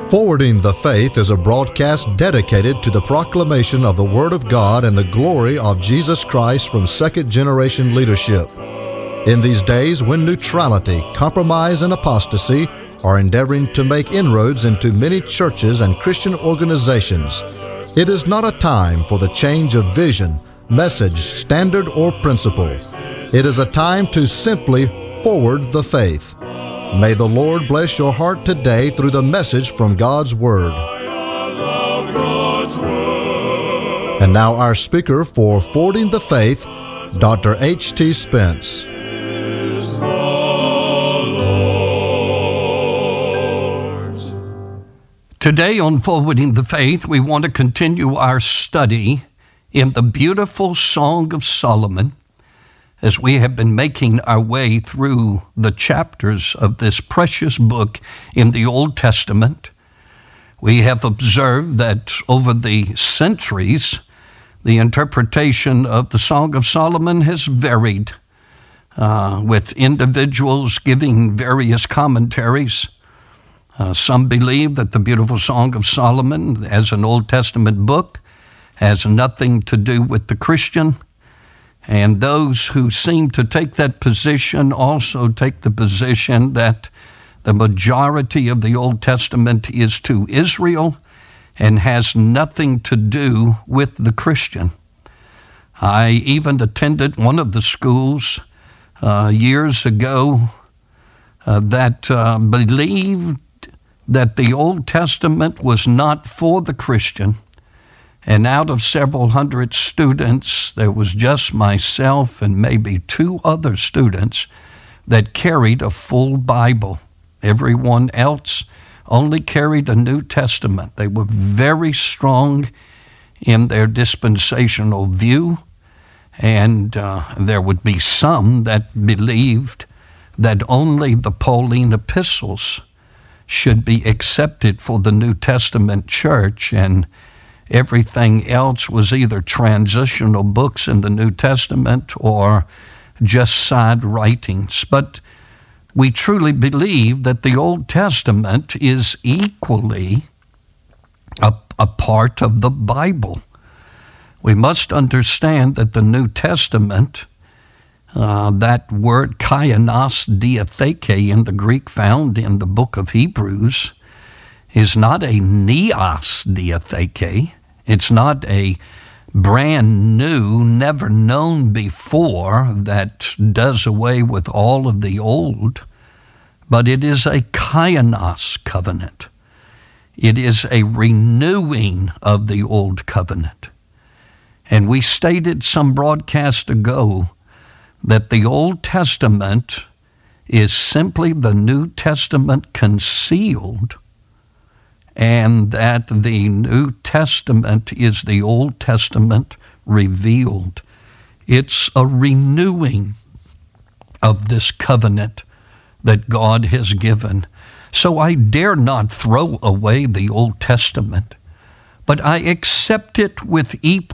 Forwarding the Faith is a broadcast dedicated to the proclamation of the Word of God and the glory of Jesus Christ from second-generation leadership. In these days when neutrality, compromise, and apostasy are endeavoring to make inroads into many churches and Christian organizations, it is not a time for the change of vision, message, standard, or principle. It is a time to simply forward the faith. May the Lord bless your heart today through the message from God's Word. And now our speaker for Forwarding the Faith, Dr. H.T. Spence. Today on Forwarding the Faith, we want to continue our study in the beautiful Song of Solomon as we have been making our way through the chapters of this precious book in the Old Testament. We have observed that over the centuries, the interpretation of the Song of Solomon has varied, with individuals giving various commentaries. Some believe that the beautiful Song of Solomon, as an Old Testament book, has nothing to do with the Christian. And those who seem to take that position also take the position that the majority of the Old Testament is to Israel and has nothing to do with the Christian. I even attended one of the schools years ago that believed that the Old Testament was not for the Christian. And out of several hundred students, there was just myself and maybe two other students that carried a full Bible. Everyone else only carried a New Testament. They were very strong in their dispensational view, and there would be some that believed that only the Pauline epistles should be accepted for the New Testament church, and everything else was either transitional books in the New Testament or just side writings. But we truly believe that the Old Testament is equally a part of the Bible. We must understand that the New Testament, that word kainos diatheke in the Greek found in the book of Hebrews, is not a neos diatheke. It's not a brand new, never known before that does away with all of the old, but it is a kainos covenant. It is a renewing of the old covenant. And we stated some broadcast ago that the Old Testament is simply the New Testament concealed, and that the New Testament is the Old Testament revealed. It's a renewing of this covenant that God has given. So I dare not throw away the Old Testament, but I accept it with